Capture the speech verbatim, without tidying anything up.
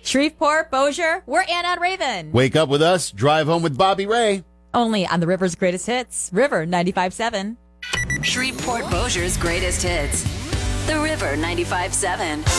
Shreveport, Bossier, we're Anna and Raven. Wake up with us, drive home with Bobby Ray. Only on the River's Greatest Hits, River ninety-five point seven. Shreveport, Bossier's Greatest Hits, the River ninety-five point seven.